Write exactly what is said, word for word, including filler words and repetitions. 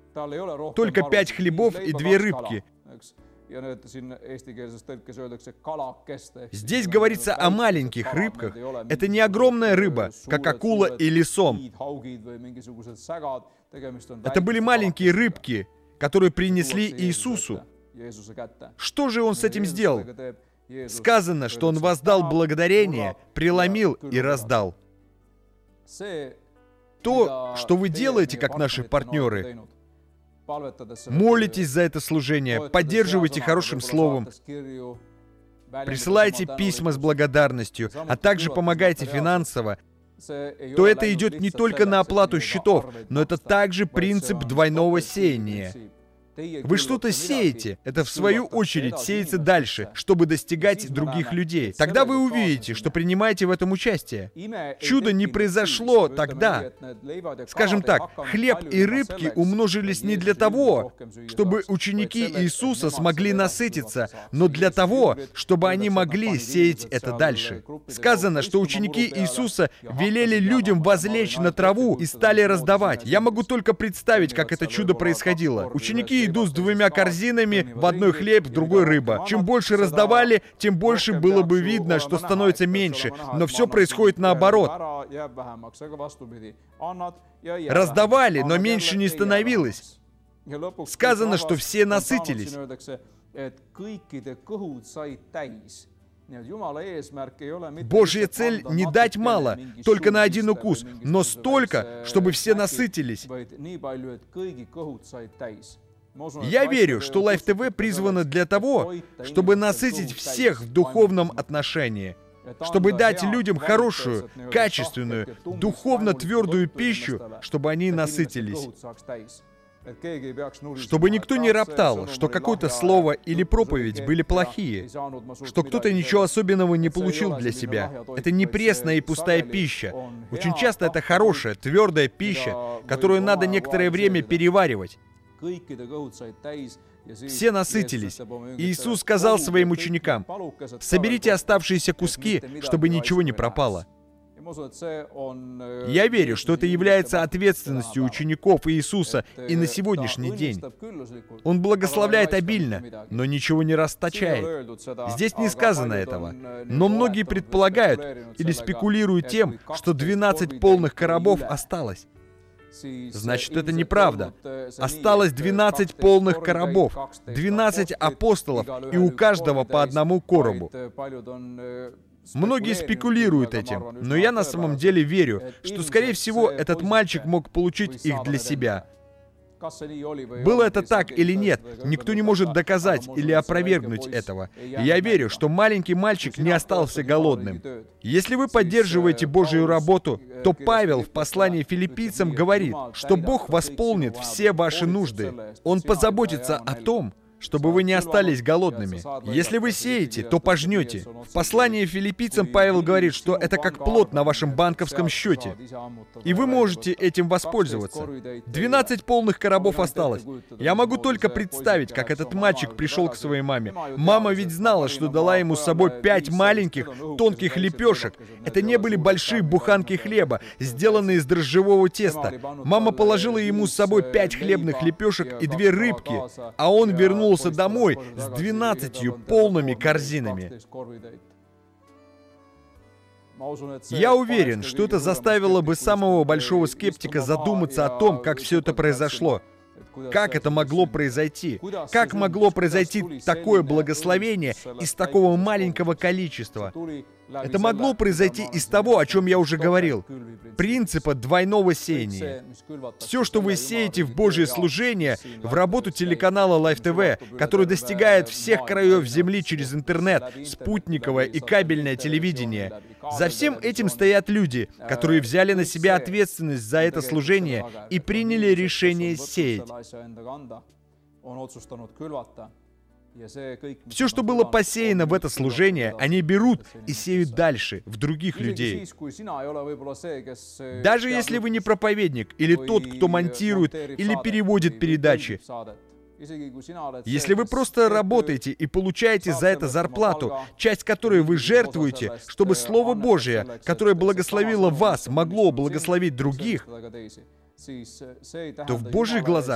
Только пять хлебов и две рыбки. Здесь говорится о маленьких рыбках. Это не огромная рыба, как акула или сом. Это были маленькие рыбки, которые принесли Иисусу. Что же он с этим сделал? Сказано, что он воздал благодарение, преломил и раздал. То, что вы делаете, как наши партнеры, молитесь за это служение, поддерживайте хорошим словом, присылайте письма с благодарностью, а также помогайте финансово, то это идет не только на оплату счетов, но это также принцип двойного сеяния. Вы что-то сеете, это в свою очередь сеется дальше, чтобы достигать других людей. Тогда вы увидите, что принимаете в этом участие. Чудо не произошло тогда. Скажем так, хлеб и рыбки умножились не для того, чтобы ученики Иисуса смогли насытиться, но для того, чтобы они могли сеять это дальше. Сказано, что ученики Иисуса велели людям возлечь на траву и стали раздавать. Я могу только представить, как это чудо происходило. Ученики идут с двумя корзинами, в одной хлеб, в другой рыба. Чем больше раздавали, тем больше было бы видно, что становится меньше. Но все происходит наоборот. Раздавали, но меньше не становилось. Сказано, что все насытились. Божья цель не дать мало, только на один укус, но столько, чтобы все насытились. Я верю, что Life ти ви призвано для того, чтобы насытить всех в духовном отношении, чтобы дать людям хорошую, качественную, духовно твердую пищу, чтобы они насытились. Чтобы никто не роптал, что какое-то слово или проповедь были плохие, что кто-то ничего особенного не получил для себя. Это не пресная и пустая пища. Очень часто это хорошая, твердая пища, которую надо некоторое время переваривать. Все насытились. Иисус сказал своим ученикам: «Соберите оставшиеся куски, чтобы ничего не пропало». Я верю, что это является ответственностью учеников Иисуса и на сегодняшний день. Он благословляет обильно, но ничего не расточает. Здесь не сказано этого. Но многие предполагают или спекулируют тем, что двенадцать полных коробов осталось. Значит, это неправда. Осталось двенадцать полных коробов, двенадцать апостолов, и у каждого по одному коробу. Многие спекулируют этим, но я на самом деле верю, что, скорее всего, этот мальчик мог получить их для себя. Было это так или нет, никто не может доказать или опровергнуть этого. И я верю, что маленький мальчик не остался голодным. Если вы поддерживаете Божью работу, то Павел в послании филиппийцам говорит, что Бог восполнит все ваши нужды. Он позаботится о том, чтобы вы не остались голодными. Если вы сеете, то пожнете. В послании филиппийцам Павел говорит, что это как плод на вашем банковском счете. И вы можете этим воспользоваться. двенадцать полных коробов осталось. Я могу только представить, как этот мальчик пришел к своей маме. Мама ведь знала, что дала ему с собой пять маленьких, тонких лепешек. Это не были большие буханки хлеба, сделанные из дрожжевого теста. Мама положила ему с собой пять хлебных лепешек и две рыбки, а он вернулся домой с двенадцатью полными корзинами. Я уверен, что это заставило бы самого большого скептика задуматься о том, как все это произошло. Как это могло произойти? Как могло произойти такое благословение из такого маленького количества? Это могло произойти из того, о чем я уже говорил. Принципа двойного сеяния. Все, что вы сеете в Божье служение, в работу телеканала Life ти ви, который достигает всех краев земли через интернет, спутниковое и кабельное телевидение. За всем этим стоят люди, которые взяли на себя ответственность за это служение и приняли решение сеять. Все, что было посеяно в это служение, они берут и сеют дальше, в других людей. Даже если вы не проповедник, или тот, кто монтирует или переводит передачи, если вы просто работаете и получаете за это зарплату, часть которой вы жертвуете, чтобы Слово Божие, которое благословило вас, могло благословить других, то в Божьих глазах